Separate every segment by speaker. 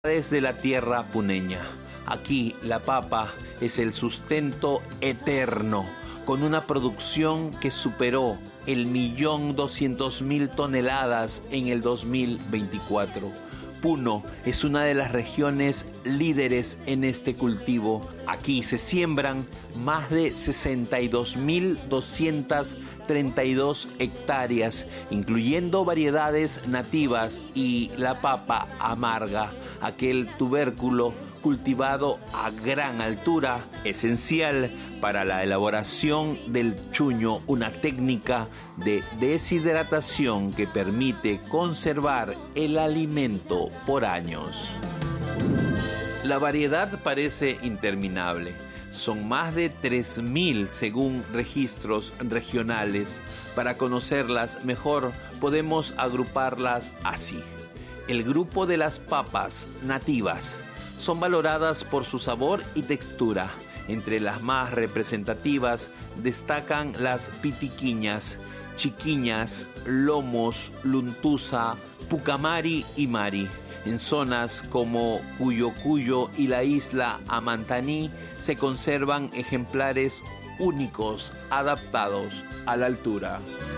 Speaker 1: Desde la tierra puneña. Aquí la papa es el sustento eterno, con una producción que superó el 1.200.000 toneladas en el 2024. Puno es una de las regiones líderes en este cultivo. Aquí se siembran más de 62.232 hectáreas, incluyendo variedades nativas y la papa amarga, aquel tubérculo cultivado a gran altura, esencial para la elaboración del chuño, una técnica de deshidratación que permite conservar el alimento por años. La variedad parece interminable. Son más de 3.000 según registros regionales. Para conocerlas mejor, podemos agruparlas así. El grupo de las papas nativas son valoradas por su sabor y textura. Entre las más representativas destacan las pitiquiñas, chiquiñas, lomos, luntusa, pucamari y mari. En zonas como Cuyo y la isla Amantaní se conservan ejemplares únicos adaptados a la altura.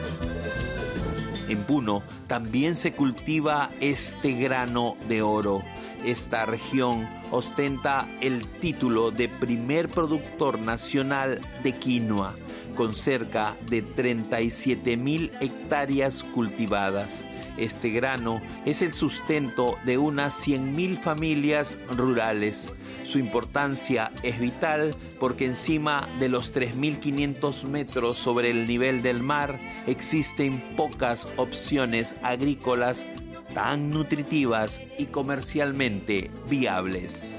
Speaker 1: En Puno también se cultiva este grano de oro. Esta región ostenta el título de primer productor nacional de quinoa, con cerca de 37.000 hectáreas cultivadas. Este grano es el sustento de unas 100.000 familias rurales. Su importancia es vital porque encima de los 3.500 metros sobre el nivel del mar existen pocas opciones agrícolas tan nutritivas y comercialmente viables.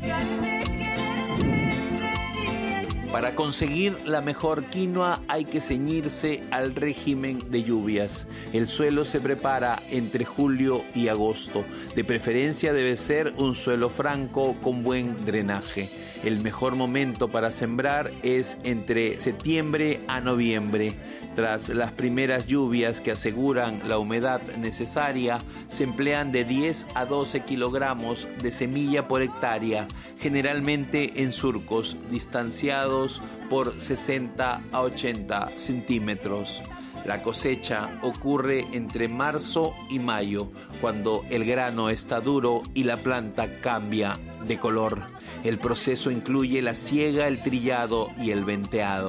Speaker 1: Para conseguir la mejor quinoa hay que ceñirse al régimen de lluvias. El suelo se prepara entre julio y agosto. De preferencia debe ser un suelo franco con buen drenaje. El mejor momento para sembrar es entre septiembre a noviembre. Tras las primeras lluvias que aseguran la humedad necesaria, se emplean de 10 a 12 kilogramos de semilla por hectárea, generalmente en surcos distanciados por 60 a 80 centímetros. La cosecha ocurre entre marzo y mayo, cuando el grano está duro y la planta cambia de color. El proceso incluye la siega, el trillado y el venteado.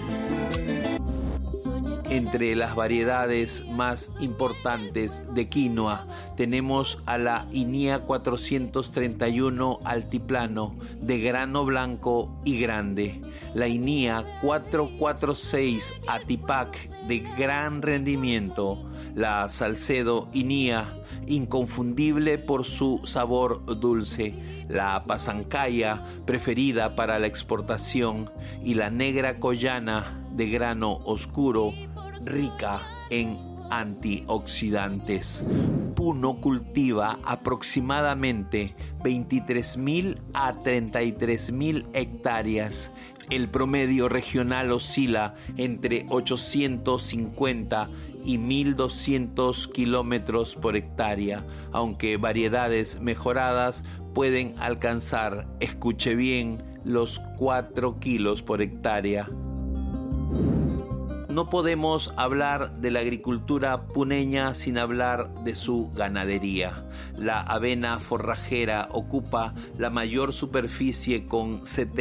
Speaker 1: Entre las variedades más importantes de quinoa tenemos a la Inia 431 altiplano, de grano blanco y grande, la Inia 446 atipac, de gran rendimiento, la Salcedo Inia, inconfundible por su sabor dulce, la Pasancaya, preferida para la exportación, y la Negra Collana, de grano oscuro, rica en antioxidantes. Puno cultiva aproximadamente 23.000 a 33.000 hectáreas. El promedio regional oscila entre 850 y 1.200 kilómetros por hectárea, aunque variedades mejoradas pueden alcanzar, escuche bien, los 4 kilos por hectárea. No podemos hablar de la agricultura puneña sin hablar de su ganadería. La avena forrajera ocupa la mayor superficie con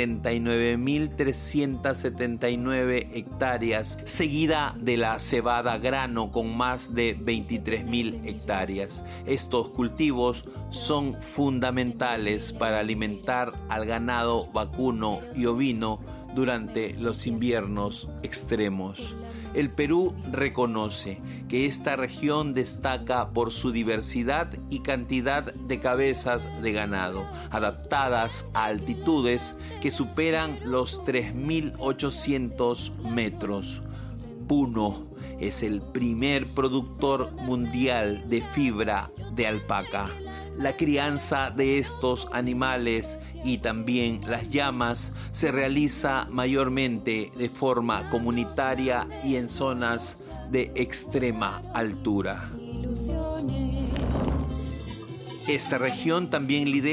Speaker 1: 79.379 hectáreas, seguida de la cebada grano con más de 23.000 hectáreas. Estos cultivos son fundamentales para alimentar al ganado vacuno y ovino durante los inviernos extremos. El Perú reconoce que esta región destaca por su diversidad y cantidad de cabezas de ganado, adaptadas a altitudes que superan los 3.800 metros. Puno es el primer productor mundial de fibra de alpaca. La crianza de estos animales y también las llamas se realiza mayormente de forma comunitaria y en zonas de extrema altura. Esta región también lidera